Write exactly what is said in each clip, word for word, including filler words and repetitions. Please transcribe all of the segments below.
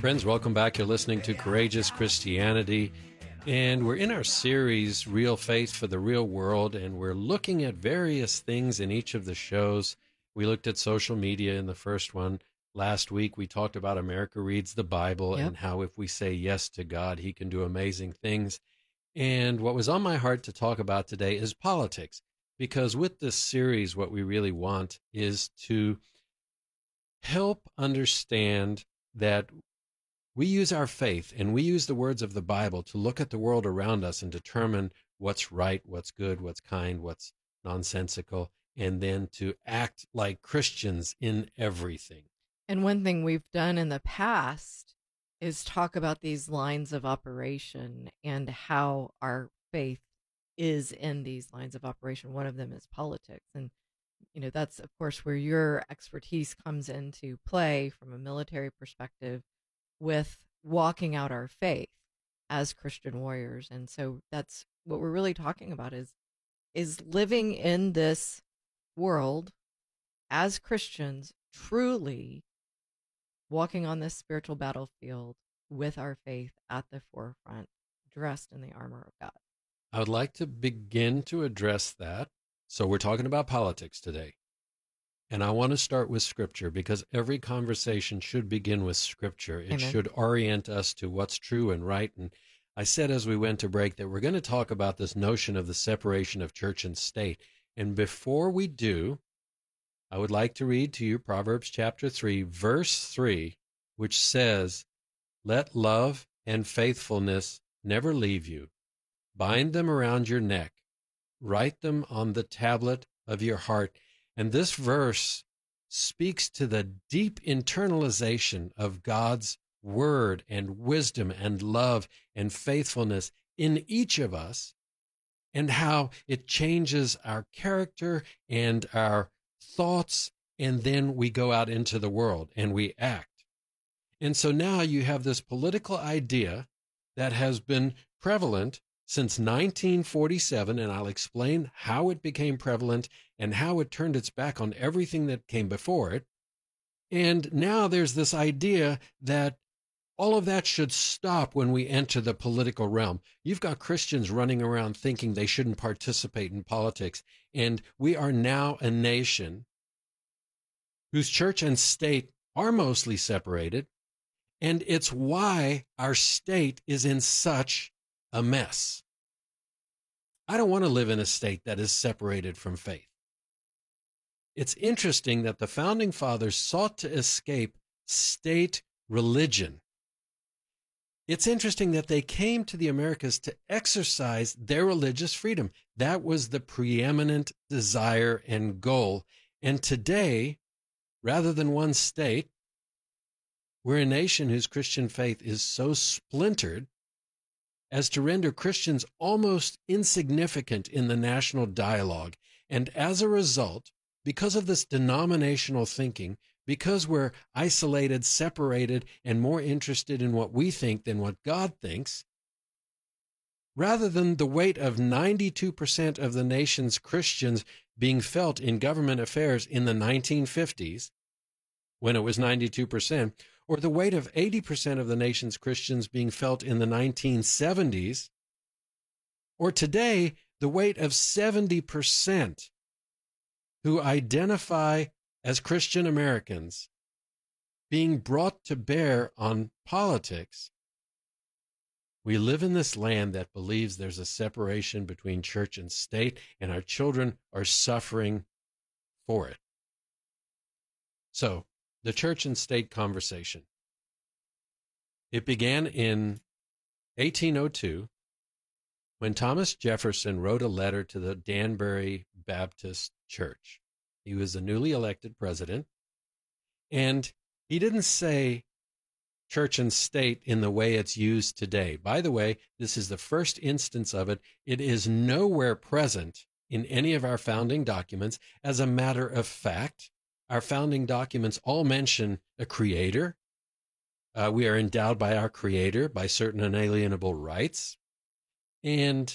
Friends, welcome back. You're listening to Courageous Christianity, and we're in our series, Real Faith for the Real World, and we're looking at various things in each of the shows. We looked at social media in the first one. Last week, we talked about America Reads the Bible Yep. and how if we say yes to God, he can do amazing things. And what was on my heart to talk about today is politics, because with this series, what we really want is to help understand that we use our faith and we use the words of the Bible to look at the world around us and determine what's right, what's good, what's kind, what's nonsensical, and then to act like Christians in everything. And one thing we've done in the past is talk about these lines of operation and how our faith is in these lines of operation. One of them is politics. And, you know, that's, of course, where your expertise comes into play from a military perspective with walking out our faith as Christian warriors. And so that's what we're really talking about is, is living in this world as Christians, truly walking on this spiritual battlefield with our faith at the forefront, dressed in the armor of God. I would like to begin to address that. So we're talking about politics today. And I want to start with Scripture because every conversation should begin with Scripture. It Amen. should orient us to what's true and right. And I said as we went to break that we're going to talk about this notion of the separation of church and state. And before we do, I would like to read to you Proverbs chapter three, verse three, which says, "Let love and faithfulness never leave you. Bind them around your neck. Write them on the tablet of your heart." And this verse speaks to the deep internalization of God's word and wisdom and love and faithfulness in each of us, and how it changes our character and our thoughts, and then we go out into the world and we act. And so now you have this political idea that has been prevalent since nineteen forty-seven, and I'll explain how it became prevalent and how it turned its back on everything that came before it. And now there's this idea that all of that should stop when we enter the political realm. You've got Christians running around thinking they shouldn't participate in politics, and we are now a nation whose church and state are mostly separated, and it's why our state is in such a mess. I don't want to live in a state that is separated from faith. It's interesting that the founding fathers sought to escape state religion. It's interesting that they came to the Americas to exercise their religious freedom. That was the preeminent desire and goal. And today, rather than one state, we're a nation whose Christian faith is so splintered as to render Christians almost insignificant in the national dialogue. And as a result, because of this denominational thinking, because we're isolated, separated, and more interested in what we think than what God thinks, rather than the weight of ninety-two percent of the nation's Christians being felt in government affairs in the nineteen fifties, when it was ninety-two percent, or the weight of eighty percent of the nation's Christians being felt in the nineteen seventies, or today, the weight of seventy percent who identify as Christian Americans being brought to bear on politics. We live in this land that believes there's a separation between church and state, and our children are suffering for it. So, the church and state conversation. It began in eighteen oh two when Thomas Jefferson wrote a letter to the Danbury Baptist Church. He was the newly elected president, and he didn't say church and state in the way it's used today. By the way, this is the first instance of it. It is nowhere present in any of our founding documents. As a matter of fact, our founding documents all mention a creator. Uh, we are endowed by our creator by certain unalienable rights. And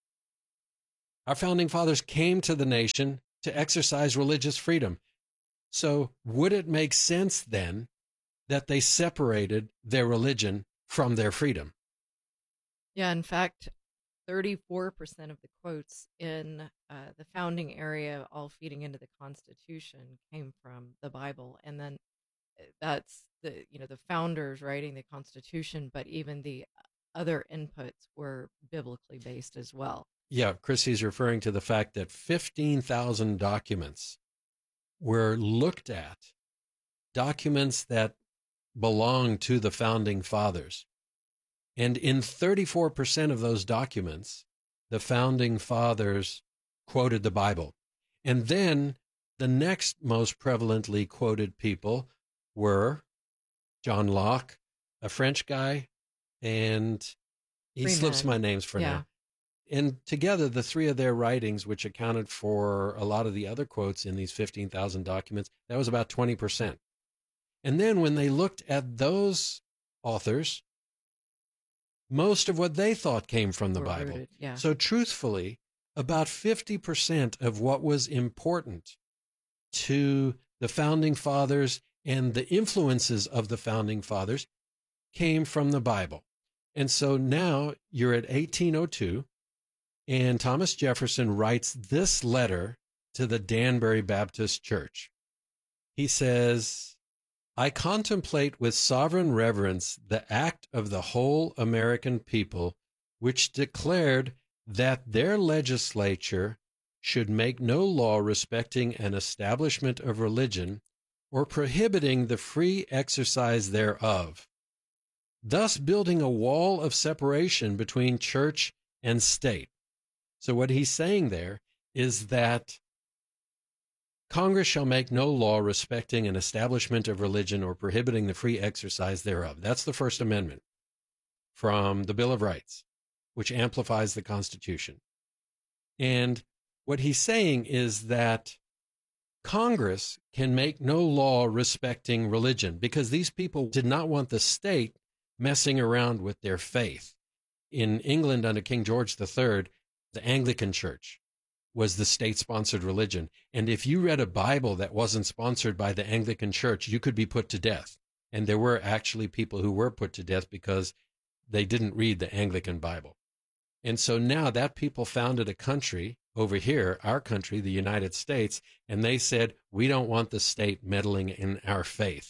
our founding fathers came to the nation to exercise religious freedom. So would it make sense then that they separated their religion from their freedom. Yeah, in fact, thirty-four percent of the quotes in uh, the founding area, all feeding into the Constitution, came from the Bible. And then uh, that's the, you know, the founders writing the Constitution, but even the other inputs were biblically based as well. Yeah, Chrissy's referring to the fact that fifteen thousand documents were looked at, documents that belong to the founding fathers. And in thirty-four percent of those documents, the founding fathers quoted the Bible. And then the next most prevalently quoted people were John Locke, a French guy, and he Freeman. slips my names for Yeah. now. And together, the three of their writings, which accounted for a lot of the other quotes in these fifteen thousand documents, that was about twenty percent. And then when they looked at those authors, most of what they thought came from the Were Bible. rooted, yeah. So truthfully, about fifty percent of what was important to the founding fathers and the influences of the founding fathers came from the Bible. And so now you're at eighteen oh two, and Thomas Jefferson writes this letter to the Danbury Baptist Church. He says, I contemplate with sovereign reverence the act of the whole American people, which declared that their legislature should make no law respecting an establishment of religion or prohibiting the free exercise thereof, thus building a wall of separation between church and state. So what he's saying there is that Congress shall make no law respecting an establishment of religion or prohibiting the free exercise thereof. That's the First Amendment from the Bill of Rights, which amplifies the Constitution. And what he's saying is that Congress can make no law respecting religion because these people did not want the state messing around with their faith. In England under King George the Third, the Anglican Church was the state-sponsored religion. And if you read a Bible that wasn't sponsored by the Anglican Church, you could be put to death. And there were actually people who were put to death because they didn't read the Anglican Bible. And so now that people founded a country over here, our country, the United States, and they said, we don't want the state meddling in our faith.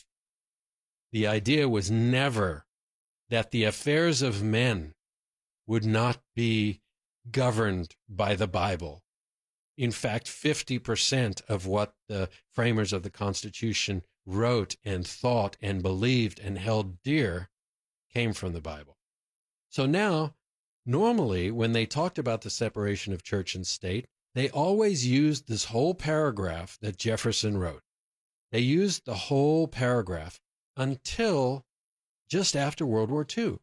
The idea was never that the affairs of men would not be governed by the Bible. In fact, fifty percent of what the framers of the Constitution wrote and thought and believed and held dear came from the Bible. So now, normally, when they talked about the separation of church and state, they always used this whole paragraph that Jefferson wrote. They used the whole paragraph until just after World War Two.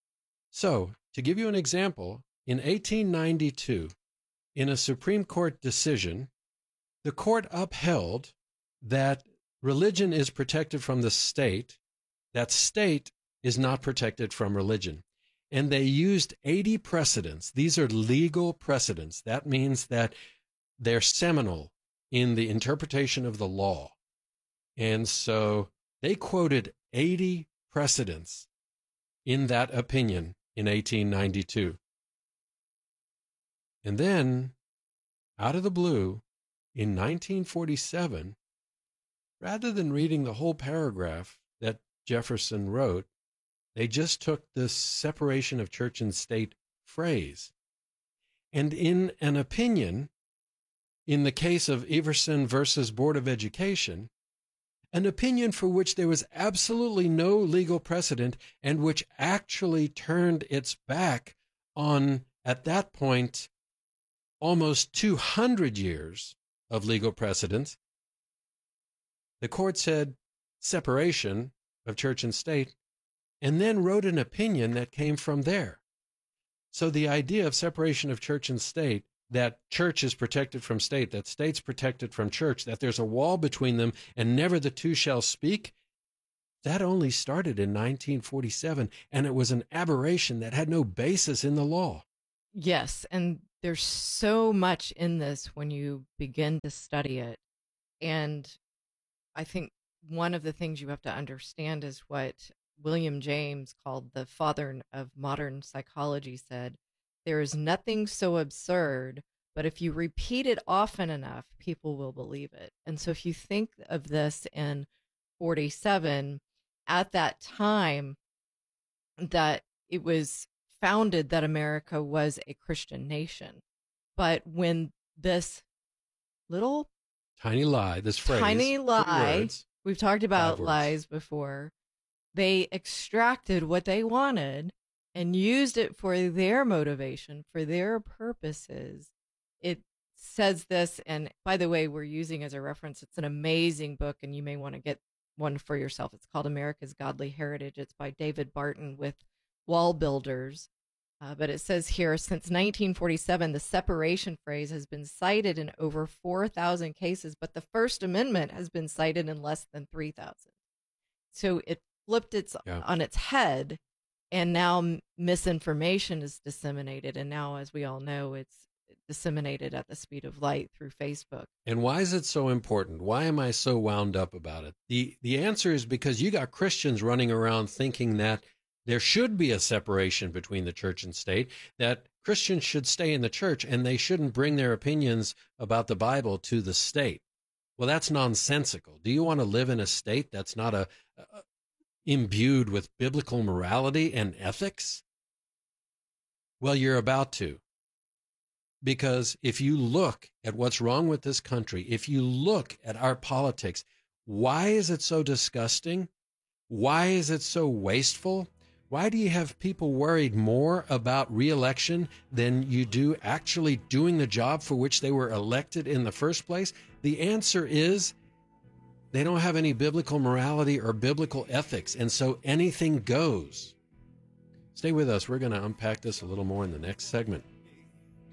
So, to give you an example, in eighteen ninety-two, in a Supreme Court decision, the court upheld that religion is protected from the state, that state is not protected from religion. And they used eighty precedents. These are legal precedents. That means that they're seminal in the interpretation of the law. And so they quoted eighty precedents in that opinion in eighteen ninety-two. And then, out of the blue, in nineteen forty-seven, rather than reading the whole paragraph that Jefferson wrote, they just took this separation of church and state phrase. And in an opinion, in the case of Everson versus Board of Education, an opinion for which there was absolutely no legal precedent and which actually turned its back on, at that point, almost two hundred years of legal precedent, the court said separation of church and state, and then wrote an opinion that came from there. So the idea of separation of church and state, that church is protected from state, that state's protected from church, that there's a wall between them and never the two shall speak, that only started in nineteen forty-seven, and it was an aberration that had no basis in the law. Yes, and there's so much in this when you begin to study it. And I think one of the things you have to understand is what William James called the father of modern psychology said, there is nothing so absurd, but if you repeat it often enough, people will believe it. And so if you think of this in forty-seven, at that time that it was founded that America was a Christian nation. But when this little tiny lie, this phrase, tiny lie, words, we've talked about words. lies before, they extracted what they wanted and used it for their motivation, for their purposes. It says this, and by the way, we're using as a reference, it's an amazing book, and you may want to get one for yourself. It's called America's Godly Heritage. It's by David Barton with Wall Builders. Uh, but it says here, since nineteen forty-seven, the separation phrase has been cited in over four thousand cases, but the First Amendment has been cited in less than three thousand. So it flipped its Yeah. on its head, and now m- misinformation is disseminated. And now, as we all know, it's disseminated at the speed of light through Facebook. And why is it so important? Why am I so wound up about it? The the answer is because you got Christians running around thinking that there should be a separation between the church and state, that Christians should stay in the church and they shouldn't bring their opinions about the Bible to the state. Well, that's nonsensical. Do you want to live in a state that's not a, a imbued with biblical morality and ethics? Well, you're about to. Because if you look at what's wrong with this country, if you look at our politics, why is it so disgusting? Why is it so wasteful? Why do you have people worried more about re-election than you do actually doing the job for which they were elected in the first place? The answer is they don't have any biblical morality or biblical ethics, and so anything goes. Stay with us. We're going to unpack this a little more in the next segment.